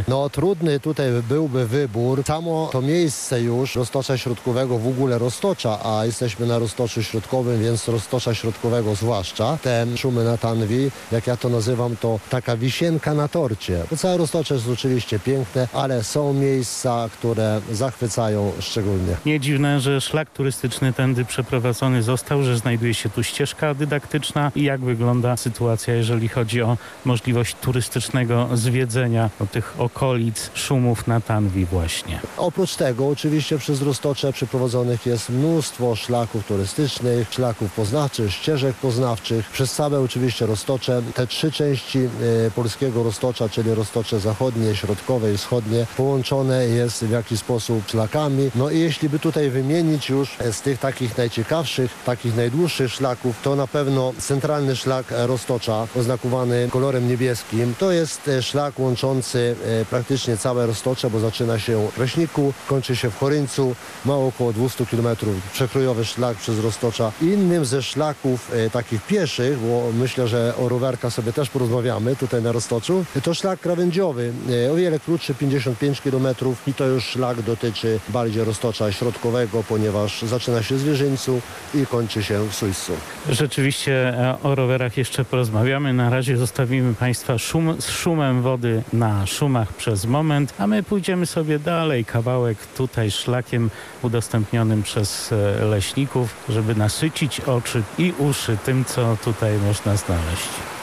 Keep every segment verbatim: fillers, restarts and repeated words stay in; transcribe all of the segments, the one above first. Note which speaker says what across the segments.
Speaker 1: No trudny tutaj byłby wybór. Samo to miejsce już roztocza środkowego w ogóle roztocza, a jesteśmy na roztoczu środkowym, więc roztocza środkowego zwłaszcza. Te szumy na Tanwi, jak ja to nazywam, to taka wisienka na torcie. Bo całe roztocze jest oczywiście piękne, ale są miejsca, które zachwycają szczególnie.
Speaker 2: Nie dziwne, że szlak turystyczny tędy przeprowadzony został, że znajduje się tu ścieżka dydaktyczna i jak wygląda sytuacja, jeżeli chodzi o możliwość turystycznego zwiedzenia do tych okolic szumów na Tanwi właśnie.
Speaker 1: Oprócz tego oczywiście przez roztocze przeprowadzonych jest mnóstwo szlaków turystycznych, szlaków poznawczych, ścieżek poznawczych. Przez całe oczywiście roztocze, te trzy części y, polskiego roztocza, czyli roztocze zachodnie, środkowe i wschodnie, połączone jest w jakiś sposób szlakami. No i jeśli by tutaj wymienić już z tych takich najciekawszych, takich najdłuższych szlaków, to na pewno centralny szlak roztocza, oznakowany kolorem niebieskim. To jest szlak łączący e, praktycznie całe roztocze, bo zaczyna się w Kraśniku, kończy się w Choryńcu, ma około dwieście kilometrów, przekrojowy szlak przez roztocza. Innym ze szlaków e, takich pieszych, bo myślę, że o rowerkach sobie też porozmawiamy tutaj na roztoczu, to szlak krawędziowy, e, o wiele krótszy, pięćdziesiąt pięć kilometrów i to już szlak dotyczy bardziej roztocza środkowego, ponieważ zaczyna się w Zwierzyńcu i kończy się w Sujscu.
Speaker 2: Rzeczywiście o rowerach jeszcze porozmawiamy. Na razie zostawimy Państwa szum, z szumem wody na szumach przez moment, a my pójdziemy sobie dalej kawałek tutaj szlakiem udostępnionym przez leśników, żeby nasycić oczy i uszy tym, co tutaj można znaleźć.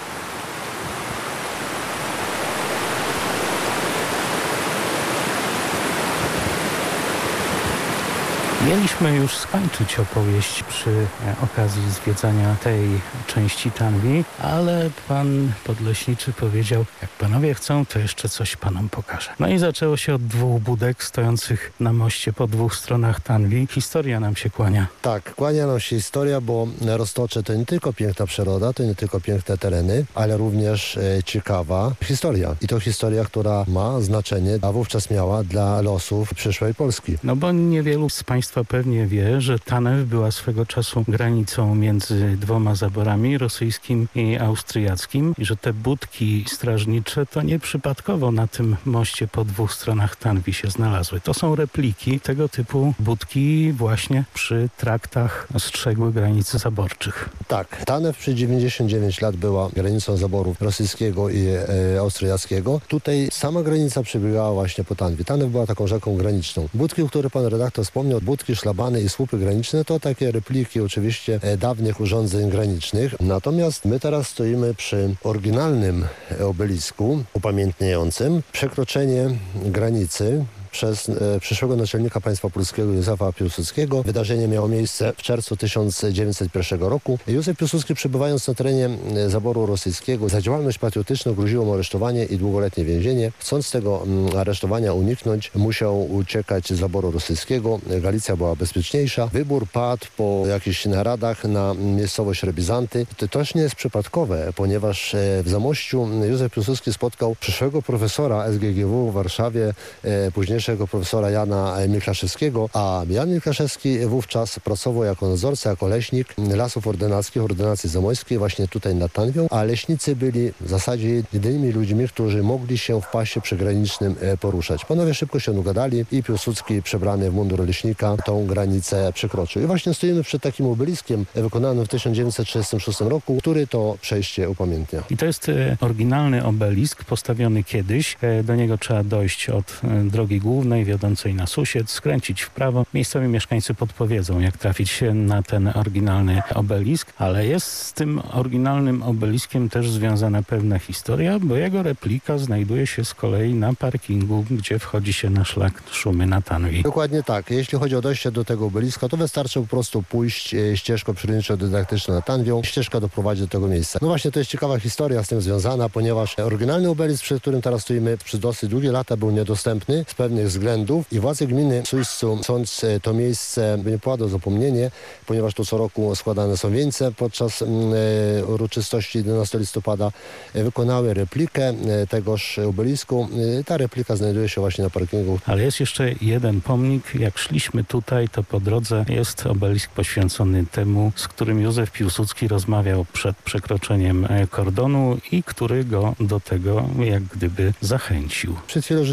Speaker 2: Mieliśmy już skończyć opowieść przy okazji zwiedzania tej części Tanwi, ale pan podleśniczy powiedział, jak panowie chcą, to jeszcze coś panom pokażę. No i zaczęło się od dwóch budek stojących na moście po dwóch stronach Tanwi. Historia nam się kłania.
Speaker 1: Tak, kłania nam się historia, bo Roztocze to nie tylko piękna przyroda, to nie tylko piękne tereny, ale również e, ciekawa historia. I to historia, która ma znaczenie, a wówczas miała dla losów przyszłej Polski.
Speaker 2: No bo niewielu z państwa pewnie wie, że Tanew była swego czasu granicą między dwoma zaborami, rosyjskim i austriackim, i że te budki strażnicze to nieprzypadkowo na tym moście po dwóch stronach Tanwi się znalazły. To są repliki tego typu budki właśnie przy traktach strzegły granicy zaborczych.
Speaker 1: Tak, Tanew przez dziewięćdziesiąt dziewięć lat była granicą zaboru rosyjskiego i e, austriackiego. Tutaj sama granica przebiegała właśnie po Tanwi. Tanew była taką rzeką graniczną. Budki, o których pan redaktor wspomniał, budki, szlabany i słupy graniczne, to takie repliki oczywiście e, dawnych urządzeń granicznych. Natomiast my teraz stoimy przy oryginalnym obelisku upamiętniającym przekroczenie granicy przez e, przyszłego naczelnika państwa polskiego Józefa Piłsudskiego. Wydarzenie miało miejsce w czerwcu tysiąc dziewięćset pierwszego roku. Józef Piłsudski, przebywając na terenie e, zaboru rosyjskiego, za działalność patriotyczną groziło mu aresztowanie i długoletnie więzienie. Chcąc tego m, aresztowania uniknąć, musiał uciekać z zaboru rosyjskiego. Galicja była bezpieczniejsza. Wybór padł po jakichś naradach na miejscowość Rebizanty. To też nie jest przypadkowe, ponieważ e, w Zamościu Józef Piłsudski spotkał przyszłego profesora S G G W w Warszawie, e, późniejszego profesora Jana Miklaszewskiego, a Jan Miklaszewski wówczas pracował jako nadzorca, jako leśnik Lasów Ordynackich, Ordynacji Zamojskiej, właśnie tutaj nad Tanwią, a leśnicy byli w zasadzie jedynymi ludźmi, którzy mogli się w pasie przygranicznym poruszać. Panowie szybko się ugadali i Piłsudski, przebrany w mundur leśnika, tą granicę przekroczył. I właśnie stoimy przed takim obeliskiem wykonanym w tysiąc dziewięćset trzydziestym szóstym roku, który to przejście upamiętnia.
Speaker 2: I to jest e, oryginalny obelisk postawiony kiedyś. E, do niego trzeba dojść od e, drogi głównej wiodącej na Susiec, skręcić w prawo. Miejscowi mieszkańcy podpowiedzą, jak trafić na ten oryginalny obelisk, ale jest z tym oryginalnym obeliskiem też związana pewna historia, bo jego replika znajduje się z kolei na parkingu, gdzie wchodzi się na szlak Szumy na Tanwi.
Speaker 1: Dokładnie tak. Jeśli chodzi o dojście do tego obeliska, to wystarczy po prostu pójść e, ścieżką przyrodniczo-dydaktyczną na Tanwią. Ścieżka doprowadzi do tego miejsca. No właśnie, to jest ciekawa historia z tym związana, ponieważ oryginalny obelisk, przed którym teraz stoimy, przez dosyć długie lata był niedostępny z pewnych względów i władze gminy Sujscu, chcąc to miejsce, by nie padło zapomnienie, ponieważ tu co roku składane są wieńce podczas e, uroczystości jedenastego listopada, e, wykonały replikę e, tegoż obelisku. E, ta replika znajduje się właśnie na parkingu.
Speaker 2: Ale jest jeszcze jeden pomnik. Jak szliśmy tutaj, to po drodze jest obelisk poświęcony temu, z którym Józef Piłsudski rozmawiał przed przekroczeniem kordonu i który go do tego jak gdyby zachęcił.
Speaker 1: Przed chwilą